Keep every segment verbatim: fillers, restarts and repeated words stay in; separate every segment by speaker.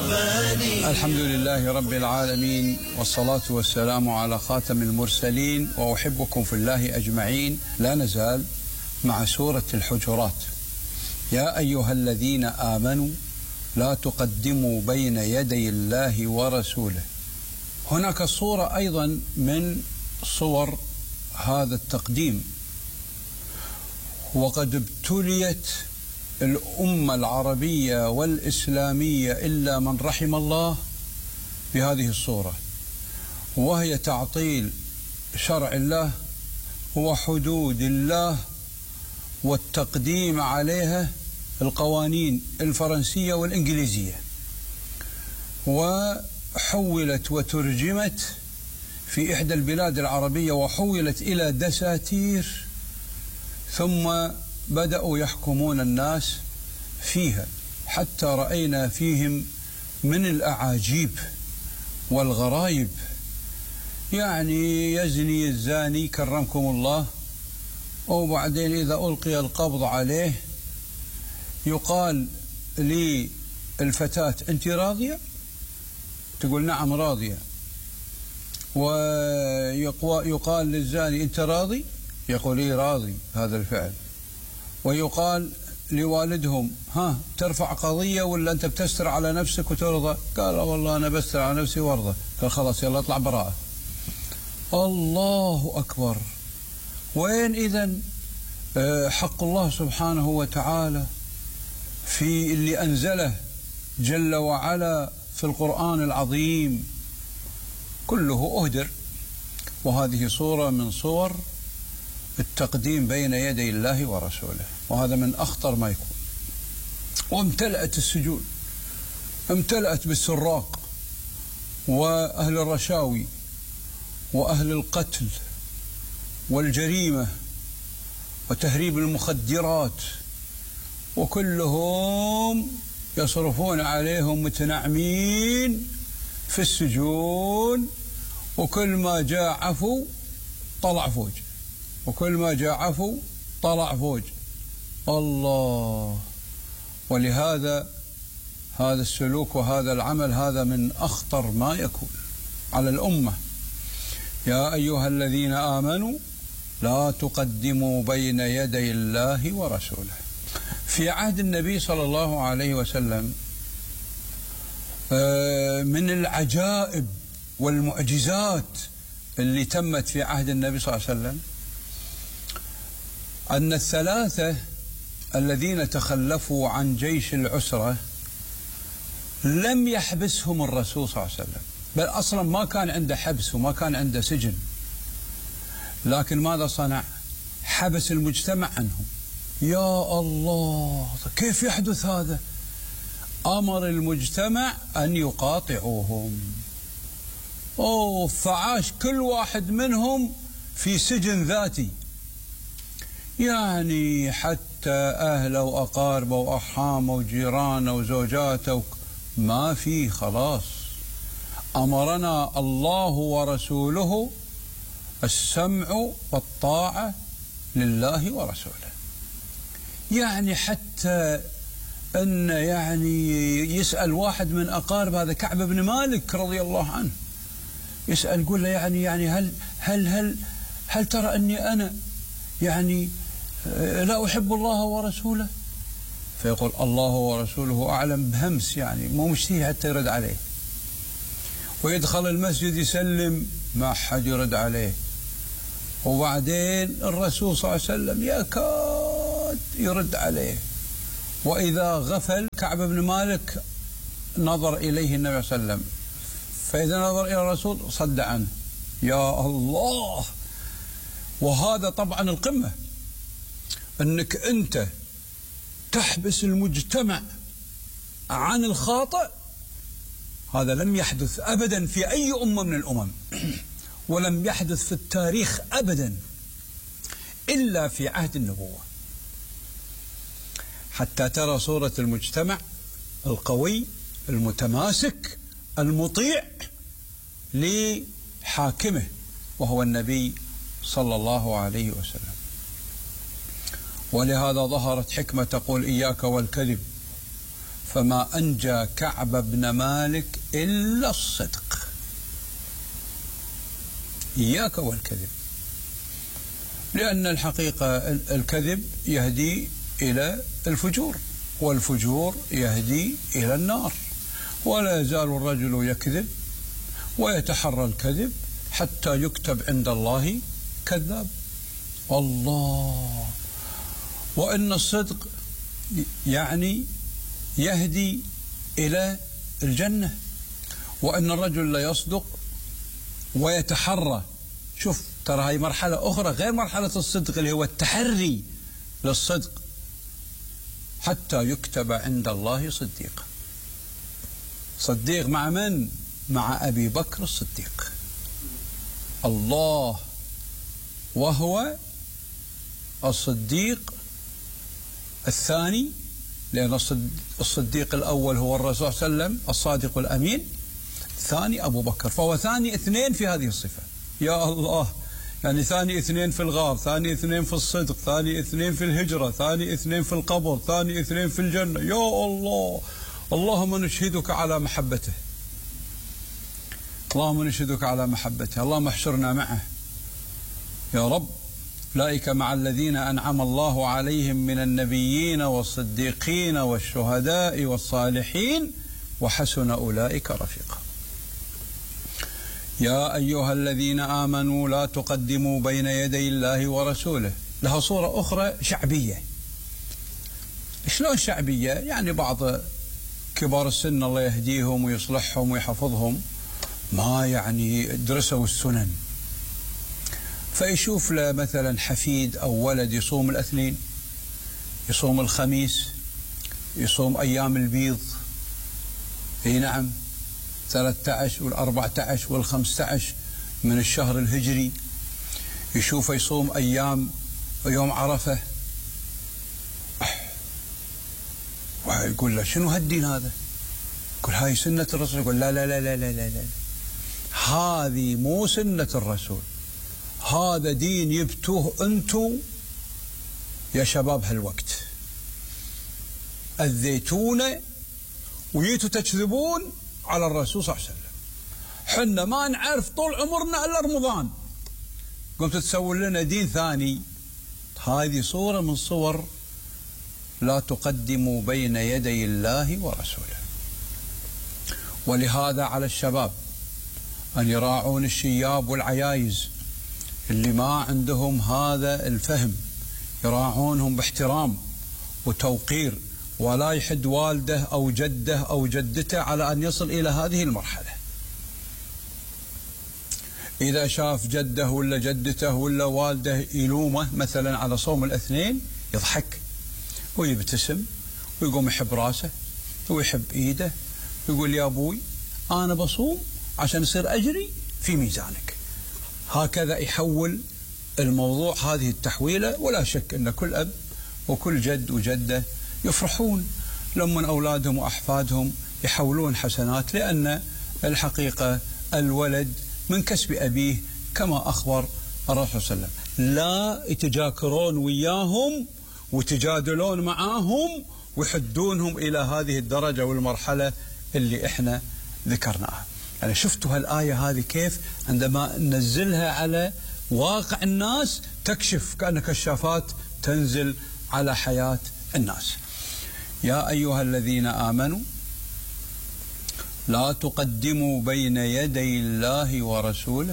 Speaker 1: رباني.
Speaker 2: الحمد لله رب العالمين، والصلاة والسلام على خاتم المرسلين، وأحبكم في الله أجمعين. لا نزال مع سورة الحجرات. يا أيها الذين آمنوا لا تقدموا بين يدي الله ورسوله. هناك صورة أيضا من صور هذا التقديم، وقد ابتليت الأمة العربية والإسلامية إلا من رحم الله بهذه الصورة، وهي تعطيل شرع الله وحدود الله والتقديم عليها القوانين الفرنسية والإنجليزية، وحولت وترجمت في إحدى البلاد العربية وحولت إلى دساتير، ثم بدأوا يحكمون الناس فيها، حتى رأينا فيهم من الأعاجيب والغرايب. يعني يزني الزاني كرمكم الله، وبعدين إذا ألقي القبض عليه يقال للفتاة أنت راضية؟ تقول نعم راضية. ويقال للزاني أنت راضي؟ يقول إيه راضي هذا الفعل. ويقال لوالدهم ها ترفع قضية ولا أنت بتستر على نفسك وترضى؟ قال والله أنا بستر على نفسي وارضى. قال خلاص يلا اطلع براءة. الله أكبر. وين إذن حق الله سبحانه وتعالى في اللي أنزله جل وعلا في القرآن العظيم؟ كله أهدر. وهذه صورة من صور التقديم بين يدي الله ورسوله، وهذا من أخطر ما يكون. وامتلأت السجون، امتلأت بالسراق وأهل الرشاوي وأهل القتل والجريمة وتهريب المخدرات، وكلهم يصرفون عليهم متنعمين في السجون، وكل ما جاء عفو طلع فوج، وكل ما جاء عفو طلع فوج. الله. ولهذا هذا السلوك وهذا العمل هذا من أخطر ما يكون على الأمة. يا أيها الذين آمنوا لا تقدموا بين يدي الله ورسوله. في عهد النبي صلى الله عليه وسلم من العجائب والمعجزات اللي تمت في عهد النبي صلى الله عليه وسلم أن الثلاثة الذين تخلفوا عن جيش العسرة لم يحبسهم الرسول صلى الله عليه وسلم، بل أصلا ما كان عنده حبس وما كان عنده سجن، لكن ماذا صنع؟ حبس المجتمع عنهم. يا الله، كيف يحدث هذا؟ أمر المجتمع أن يقاطعوهم، أوه فعاش كل واحد منهم في سجن ذاتي، يعني حتى أهله وأقاربه وأرحامه وجيرانه وزوجاته ما في. خلاص أمرنا الله ورسوله السمع والطاعة لله ورسوله. يعني حتى أن يعني يسأل واحد من أقارب هذا كعب بن مالك رضي الله عنه، يسأل يقول له يعني يعني هل هل هل هل ترى أني أنا يعني لا أحب الله ورسوله؟ فيقول الله ورسوله أعلم بهمس، يعني مو مشتهي حتى يرد عليه. ويدخل المسجد يسلم ما حد يرد عليه. وبعدين الرسول صلى الله عليه وسلم يكاد يرد عليه، وإذا غفل كعب بن مالك نظر إليه النبي صلى الله عليه وسلم، فإذا نظر إلى الرسول صد عنه. يا الله. وهذا طبعا القمة، أنك أنت تحبس المجتمع عن الخاطئ. هذا لم يحدث أبدا في أي أمة من الأمم، ولم يحدث في التاريخ أبدا إلا في عهد النبوة، حتى ترى صورة المجتمع القوي المتماسك المطيع لحاكمه وهو النبي صلى الله عليه وسلم. ولهذا ظهرت حكمة تقول إياك والكذب، فما أنجى كعب بن مالك إلا الصدق. إياك والكذب، لأن الحقيقة الكذب يهدي إلى الفجور، والفجور يهدي إلى النار، ولا يزال الرجل يكذب ويتحرى الكذب حتى يكتب عند الله كذاب. الله، وإن الصدق يعني يهدي إلى الجنة، وإن الرجل لا يصدق ويتحرى. شوف، ترى هاي مرحلة أخرى غير مرحلة الصدق اللي هو التحري للصدق، حتى يكتب عند الله صديقا. صديق مع من؟ مع أبي بكر الصديق. الله، وهو الصديق الثاني، لأن الصديق الأول هو الرسول صلى الله عليه وسلم الصادق الأمين، الثاني أبو بكر، فهو ثاني اثنين في هذه الصفة. يا الله، يعني ثاني اثنين في الغار، ثاني اثنين في الصدق، ثاني اثنين في الهجرة، ثاني اثنين في القبر، ثاني اثنين في الجنة. يا الله، اللهم نشهدك على محبته، اللهم نشهدك على محبته، اللهم احشرنا معه يا رب. أولئك مع الذين أنعم الله عليهم من النبيين والصديقين والشهداء والصالحين وحسن أولئك رفيقا. يا أيها الذين آمنوا لا تقدموا بين يدي الله ورسوله. لها صورة أخرى شعبية. شلون شعبية؟ يعني بعض كبار السن الله يهديهم ويصلحهم ويحفظهم ما يعني درسوا السنن، فيشوف له مثلا حفيد أو ولد يصوم الاثنين، يصوم الخميس، يصوم أيام البيض، اي نعم، ثلاثة عشر والأربعة عشر والخمسة عشر من الشهر الهجري، يشوف يصوم أيام يوم عرفة، ويقول له شنو هالدين هذا؟ يقول هاي سنة الرسول. يقول لا لا لا لا لا لا, لا. هذه مو سنة الرسول، هذا دين يبتوه أنتم يا شباب هالوقت، أذيتونا وجيتوا تكذبون على الرسول صلى الله عليه وسلم، حنا ما نعرف طول عمرنا إلا رمضان، قمتوا تسوون لنا دين ثاني. هذه صورة من صور لا تقدموا بين يدي الله ورسوله. ولهذا على الشباب أن يراعون الشياب والعيايز اللي ما عندهم هذا الفهم، يراعونهم باحترام وتوقير، ولا يحد والده أو جده أو جدته على أن يصل إلى هذه المرحلة. إذا شاف جده ولا جدته ولا والده يلومه مثلا على صوم الاثنين يضحك ويبتسم ويقوم يحب راسه ويحب إيده ويقول يا أبوي أنا بصوم عشان يصير أجري في ميزانك. هكذا يحول الموضوع هذه التحويلة. ولا شك أن كل أب وكل جد وجدة يفرحون لما أولادهم وأحفادهم يحولون حسنات، لأن الحقيقة الولد من كسب أبيه كما أخبر الرسول صلى الله عليه وسلم. لا يتجاكرون وياهم وتجادلون معاهم ويحدونهم إلى هذه الدرجة والمرحلة اللي إحنا ذكرناها. يعني شفتوا هالآية هذه كيف عندما ننزلها على واقع الناس تكشف كأن كشافات تنزل على حياة الناس. يا أيها الذين آمنوا لا تقدموا بين يدي الله ورسوله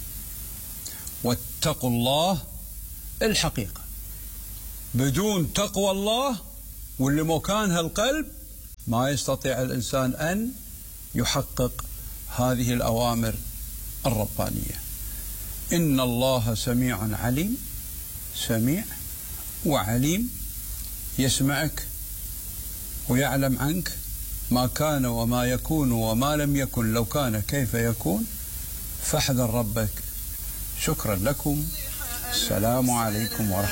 Speaker 2: واتقوا الله. الحقيقة بدون تقوى الله واللي مكانها القلب ما يستطيع الإنسان أن يحقق هذه الأوامر الربانية. إن الله سميع عليم، سميع وعليم، يسمعك ويعلم عنك ما كان وما يكون وما لم يكن، لو كان كيف يكون، فاحذر ربك. شكرا لكم، السلام عليكم ورحمة الله.